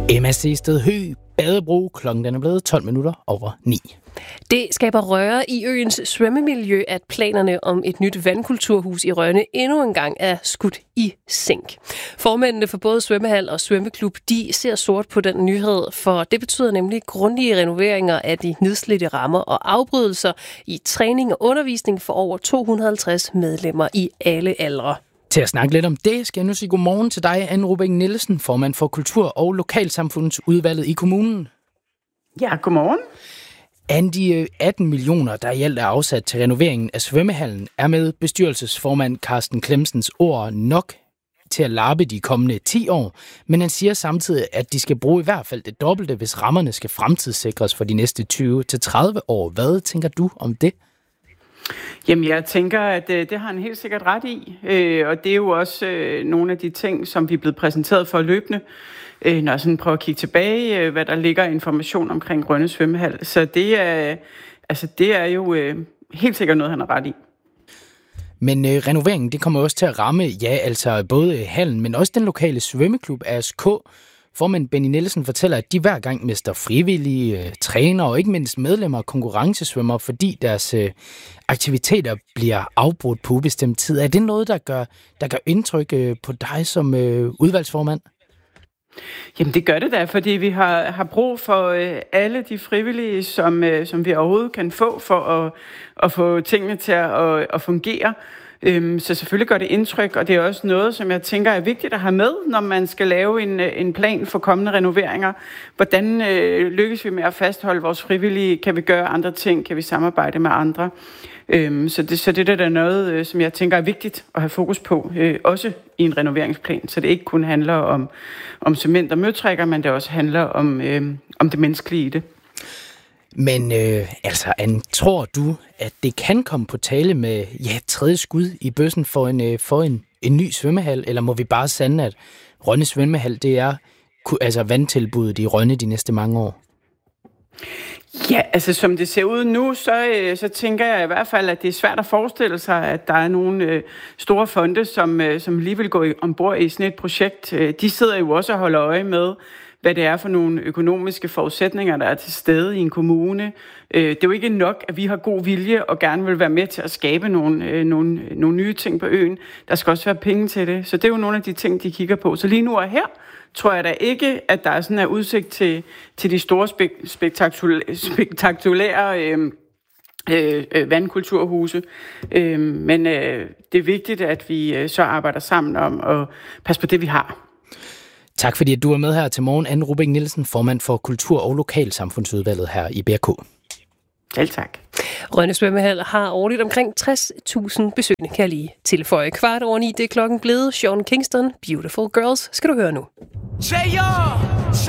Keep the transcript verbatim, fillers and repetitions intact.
Emma Sehsted Høgh, Badebro. Klokken den er blevet tolv minutter over ni. Det skaber røre i øens svømmemiljø, at planerne om et nyt vandkulturhus i Rønne endnu en gang er skudt i sænk. Formændene for både svømmehal og svømmeklub, de ser sort på den nyhed, for det betyder nemlig grundige renoveringer af de nedslidte rammer og afbrydelser i træning og undervisning for over to hundrede og halvtreds medlemmer i alle aldre. Til at snakke lidt om det, skal jeg nu sige godmorgen til dig, Anne Rubing Nielsen, formand for Kultur- og Lokalsamfundsudvalget i kommunen. Ja, godmorgen. Anne, de atten millioner, der i alt er afsat til renoveringen af svømmehallen, er med bestyrelsesformand Carsten Clemsens ord nok til at lappe de kommende ti år, men han siger samtidig, at de skal bruge i hvert fald det dobbelte, hvis rammerne skal fremtidssikres for de næste tyve til tredive år. Hvad tænker du om det? Jamen, jeg tænker, at øh, det har han helt sikkert ret i, øh, og det er jo også øh, nogle af de ting, som vi er blevet præsenteret for løbende, øh, når jeg sådan prøver at kigge tilbage, øh, hvad der ligger information omkring Rønne Svømmehal. Så det er, altså, det er jo øh, helt sikkert noget, han har ret i. Men øh, renoveringen, det kommer også til at ramme, ja, altså både hallen, men også den lokale svømmeklub A S K. Formand Benny Nielsen fortæller, at de hver gang mister frivillige, øh, trænere og ikke mindst medlemmer og konkurrencesvømmere, fordi deres øh, aktiviteter bliver afbrudt på ubestemt tid. Er det noget, der gør, der gør indtryk øh, på dig som øh, udvalgsformand? Jamen det gør det da, fordi vi har, har brug for øh, alle de frivillige, som, øh, som vi overhovedet kan få for at, at få tingene til at, at, at fungere. Øhm, så selvfølgelig gør det indtryk, og det er også noget, som jeg tænker er vigtigt at have med, når man skal lave en, en plan for kommende renoveringer. Hvordan øh, lykkes vi med at fastholde vores frivillige? Kan vi gøre andre ting? Kan vi samarbejde med andre? Øhm, så, det, så det er da noget, øh, som jeg tænker er vigtigt at have fokus på, øh, også i en renoveringsplan. Så det ikke kun handler om, om cement og møtrækker, men det også handler om, øh, om det menneskelige i det. Men øh, altså, Anne, tror du, at det kan komme på tale med ja, tredje skud i bøssen for en, øh, for en, en ny svømmehal? Eller må vi bare sande, at Rønne Svømmehal, det er altså vandtilbuddet i Rønne de næste mange år? Ja, altså som det ser ud nu, så, øh, så tænker jeg i hvert fald, at det er svært at forestille sig, at der er nogle øh, store fonde, som, øh, som lige vil gå ombord i sådan et projekt. De sidder jo også og holder øje med, hvad det er for nogle økonomiske forudsætninger, der er til stede i en kommune. Det er jo ikke nok, at vi har god vilje og gerne vil være med til at skabe nogle, nogle, nogle nye ting på øen. Der skal også være penge til det. Så det er jo nogle af de ting, de kigger på. Så lige nu og her tror jeg da ikke, at der er sådan en udsigt til, til de store spek- spektakulære, spektakulære øh, øh, vandkulturhuse. Øh, men øh, det er vigtigt, at vi øh, så arbejder sammen om at passe på det, vi har. Tak fordi at du er med her til morgen, Anne Rubing Nielsen, formand for Kultur- og Lokalsamfundsudvalget her i B R K. Selv tak. Rønne Svømmehal har årligt omkring tres tusind besøgende, kan jeg lige tilføje. Kvart over ni, det er klokken blevet. Sean Kingston, Beautiful Girls, skal du høre nu.